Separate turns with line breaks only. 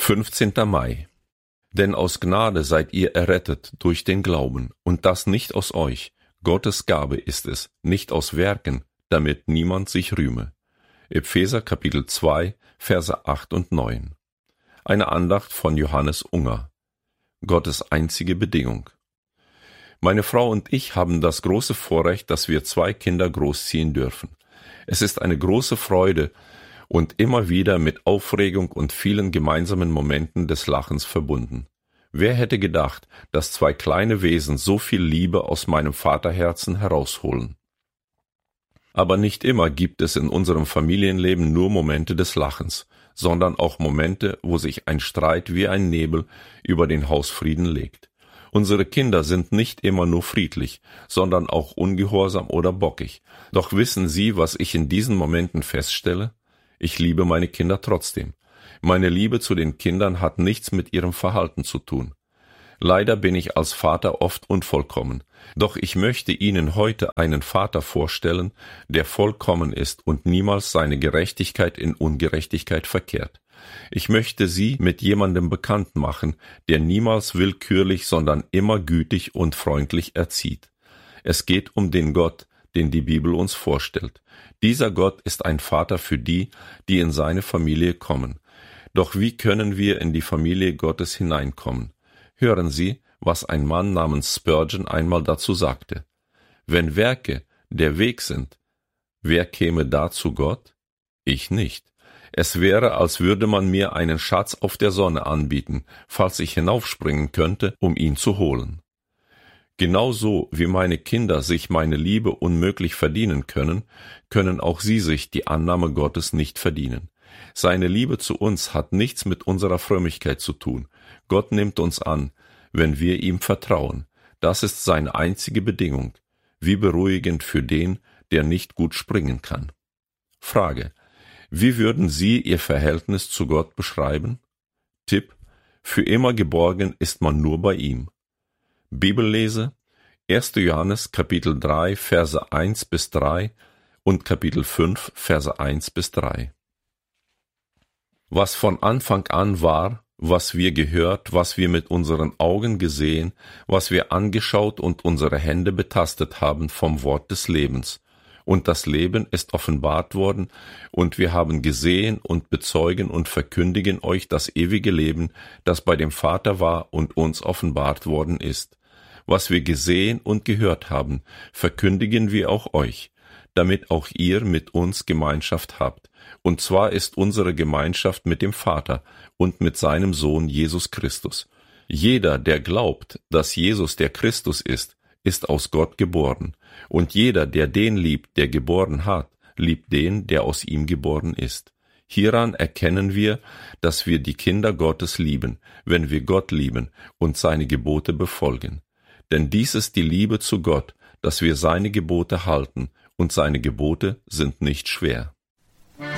15. Mai. Denn aus Gnade seid ihr errettet durch den Glauben, und das nicht aus euch. Gottes Gabe ist es, nicht aus Werken, damit niemand sich rühme. Epheser Kapitel 2, Verse 8 und 9. Eine Andacht von Johannes Unger. Gottes einzige Bedingung. Meine Frau und ich haben das große Vorrecht, dass wir 2 Kinder großziehen dürfen. Es ist eine große Freude und immer wieder mit Aufregung und vielen gemeinsamen Momenten des Lachens verbunden. Wer hätte gedacht, dass 2 kleine Wesen so viel Liebe aus meinem Vaterherzen herausholen? Aber nicht immer gibt es in unserem Familienleben nur Momente des Lachens, sondern auch Momente, wo sich ein Streit wie ein Nebel über den Hausfrieden legt. Unsere Kinder sind nicht immer nur friedlich, sondern auch ungehorsam oder bockig. Doch wissen Sie, was ich in diesen Momenten feststelle? Ich liebe meine Kinder trotzdem. Meine Liebe zu den Kindern hat nichts mit ihrem Verhalten zu tun. Leider bin ich als Vater oft unvollkommen, doch ich möchte Ihnen heute einen Vater vorstellen, der vollkommen ist und niemals seine Gerechtigkeit in Ungerechtigkeit verkehrt. Ich möchte Sie mit jemandem bekannt machen, der niemals willkürlich, sondern immer gütig und freundlich erzieht. Es geht um den Gott, den die Bibel uns vorstellt. Dieser Gott ist ein Vater für die, die in seine Familie kommen. Doch wie können wir in die Familie Gottes hineinkommen? Hören Sie, was ein Mann namens Spurgeon einmal dazu sagte. Wenn Werke der Weg sind, wer käme da zu Gott? Ich nicht. Es wäre, als würde man mir einen Schatz auf der Sonne anbieten, falls ich hinaufspringen könnte, um ihn zu holen. Genauso wie meine Kinder sich meine Liebe unmöglich verdienen können, können auch sie sich die Annahme Gottes nicht verdienen. Seine Liebe zu uns hat nichts mit unserer Frömmigkeit zu tun. Gott nimmt uns an, wenn wir ihm vertrauen. Das ist seine einzige Bedingung. Wie beruhigend für den, der nicht gut springen kann. Frage: Wie würden Sie Ihr Verhältnis zu Gott beschreiben? Tipp: Für immer geborgen ist man nur bei ihm. Bibellese: 1. Johannes Kapitel 3, Verse 1 bis 3 und Kapitel 5, Verse 1 bis 3. Was von Anfang an war, was wir gehört, was wir mit unseren Augen gesehen, was wir angeschaut und unsere Hände betastet haben vom Wort des Lebens. Und das Leben ist offenbart worden, und wir haben gesehen und bezeugen und verkündigen euch das ewige Leben, das bei dem Vater war und uns offenbart worden ist. Was wir gesehen und gehört haben, verkündigen wir auch euch, damit auch ihr mit uns Gemeinschaft habt. Und zwar ist unsere Gemeinschaft mit dem Vater und mit seinem Sohn Jesus Christus. Jeder, der glaubt, dass Jesus der Christus ist aus Gott geboren. Und jeder, der den liebt, der geboren hat, liebt den, der aus ihm geboren ist. Hieran erkennen wir, dass wir die Kinder Gottes lieben, wenn wir Gott lieben und seine Gebote befolgen. Denn dies ist die Liebe zu Gott, dass wir seine Gebote halten, und seine Gebote sind nicht schwer.